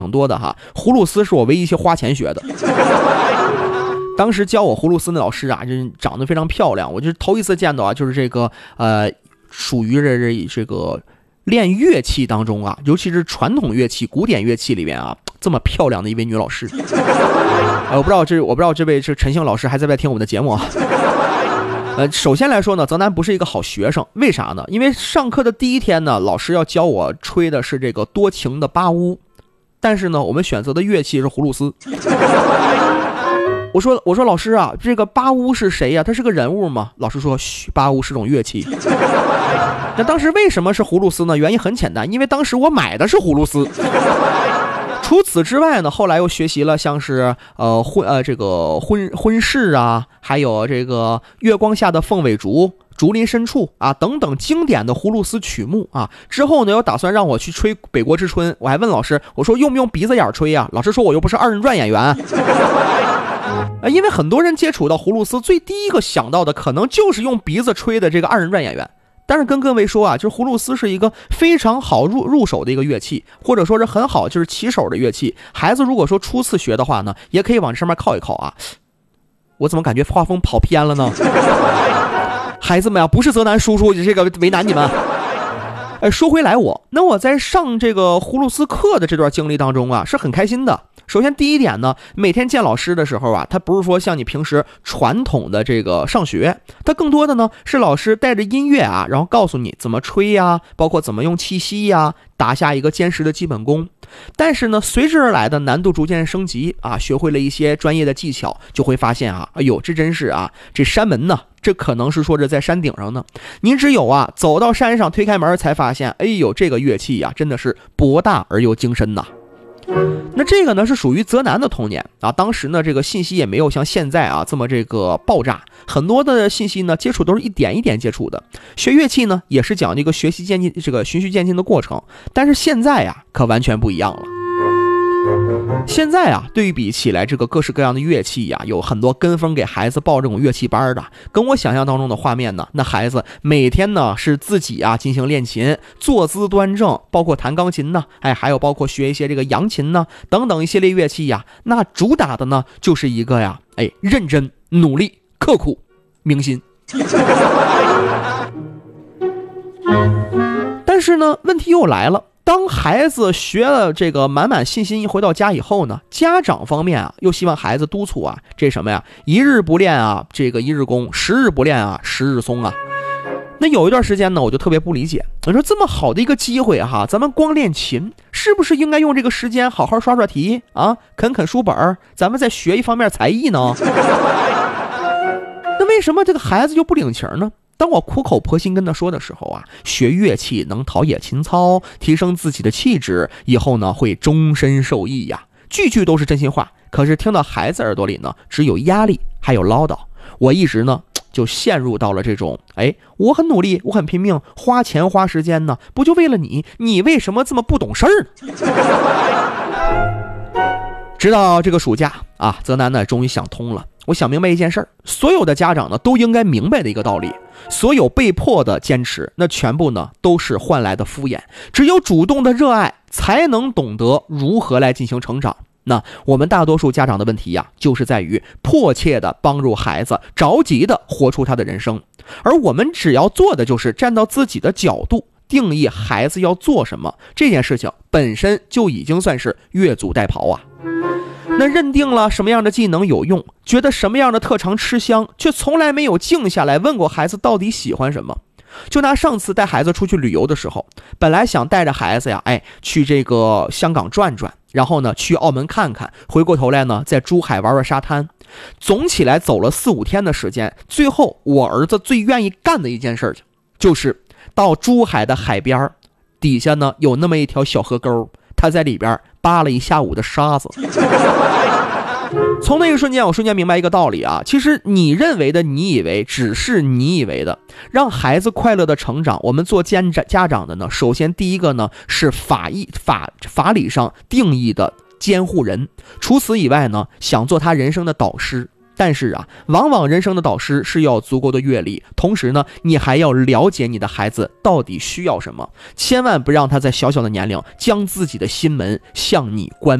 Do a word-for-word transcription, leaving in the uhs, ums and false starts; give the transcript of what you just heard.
挺多的哈。葫芦丝是我唯一一些花钱学的。当时教我葫芦丝的老师啊，这长得非常漂亮，我就是头一次见到啊，就是这个呃，属于这这个练乐器当中啊，尤其是传统乐器、古典乐器里面啊，这么漂亮的一位女老师。呃，我不知道这我不知道这位是陈星老师还在不在听我们的节目啊？呃，首先来说呢，泽南不是一个好学生，为啥呢？因为上课的第一天呢，老师要教我吹的是这个多情的八乌，但是呢，我们选择的乐器是葫芦丝。我说我说老师啊，这个八乌是谁呀、啊？他是个人物吗？老师说，嘘，八乌是种乐器。那当时为什么是葫芦丝呢？原因很简单，因为当时我买的是葫芦丝。除此之外呢，后来又学习了像是呃婚呃这个婚婚事啊，还有这个月光下的凤尾竹、竹林深处啊等等经典的葫芦丝曲目啊。之后呢，又打算让我去吹北国之春，我还问老师，我说用不用鼻子眼吹啊？老师说我又不是二人转演员。呃，因为很多人接触到葫芦丝，最第一个想到的可能就是用鼻子吹的这个二人转演员。但是跟各位说啊，就是葫芦丝是一个非常好入入手的一个乐器，或者说是很好就是起手的乐器。孩子如果说初次学的话呢，也可以往上面靠一靠啊。我怎么感觉画风跑偏了呢？孩子们啊，不是泽南叔叔这个为难你们。哎，说回来我，那我在上这个葫芦丝课的这段经历当中啊，是很开心的。首先第一点呢，每天见老师的时候啊，他不是说像你平时传统的这个上学，他更多的呢是老师带着音乐啊，然后告诉你怎么吹呀，包括怎么用气息呀，打下一个坚实的基本功。但是呢，随之而来的难度逐渐升级啊，学会了一些专业的技巧，就会发现啊，哎呦，这真是啊，这山门呢，这可能是说这在山顶上呢。您只有啊走到山上推开门，才发现，哎呦，这个乐器呀、啊，真的是博大而又精深呐。那这个呢是属于泽南的童年啊，当时呢这个信息也没有像现在啊这么这个爆炸，很多的信息呢接触都是一点一点接触的。学乐器呢也是讲这个学习渐进，这个循序渐进的过程，但是现在呀可完全不一样了。现在啊，对比起来，这个各式各样的乐器呀、啊，有很多跟风给孩子报这种乐器班的，跟我想象当中的画面呢，那孩子每天呢是自己啊进行练琴，坐姿端正，包括弹钢琴呢，哎，还有包括学一些这个扬琴呢等等一系列乐器呀，那主打的呢就是一个呀，哎，认真、努力、刻苦、铭心。但是呢，问题又来了。当孩子学了这个满满信心一回到家以后呢，家长方面啊又希望孩子督促啊，这什么呀，一日不练啊这个一日功，十日不练啊十日松啊。那有一段时间呢，我就特别不理解，我说这么好的一个机会哈，咱们光练琴是不是应该用这个时间好好刷刷题啊，啃啃书本，咱们再学一方面才艺呢？那为什么这个孩子就不领情呢？当我苦口婆心跟他说的时候啊，学乐器能陶冶情操，提升自己的气质，以后呢会终身受益呀，句句都是真心话。可是听到孩子耳朵里呢，只有压力还有唠叨。我一直呢就陷入到了这种，哎，我很努力，我很拼命，花钱花时间呢，不就为了你？你为什么这么不懂事儿呢？直到这个暑假啊，泽南呢终于想通了。我想明白一件事儿，所有的家长呢都应该明白的一个道理，所有被迫的坚持，那全部呢都是换来的敷衍。只有主动的热爱，才能懂得如何来进行成长。那我们大多数家长的问题呀、啊，就是在于迫切的帮助孩子，着急的活出他的人生。而我们只要做的就是站到自己的角度，定义孩子要做什么，这件事情本身就已经算是越俎代庖啊。那认定了什么样的技能有用，觉得什么样的特长吃香，却从来没有静下来问过孩子到底喜欢什么。就拿上次带孩子出去旅游的时候，本来想带着孩子呀，哎，去这个香港转转，然后呢去澳门看看，回过头来呢在珠海玩玩沙滩。总起来走了四五天的时间，最后我儿子最愿意干的一件事情，就是到珠海的海边底下呢有那么一条小河沟，他在里边扒了一下午的沙子。从那个瞬间我瞬间明白一个道理啊，其实你认为的你以为只是你以为的。让孩子快乐的成长，我们做家家长的呢，首先第一个呢是法义法法理上定义的监护人，除此以外呢，想做他人生的导师。 但是啊，往往人生的导师是要足够的阅历，同时呢，你还要了解你的孩子到底需要什么，千万不让他在小小的年龄将自己的心门向你关